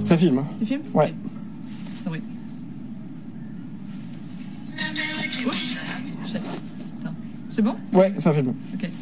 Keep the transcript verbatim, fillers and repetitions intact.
Ça filme. Hein. Tu filmes? Ouais. Okay. Oui. Oh. Attends. C'est bon? Ouais, ça filme. Ok.